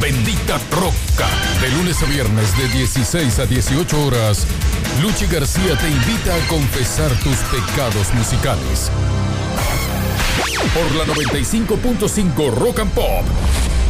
Bendita Roca. De lunes a viernes de 16 a 18 horas, Luchi García te invita a confesar tus pecados musicales. Por la 95.5 Rock and Pop.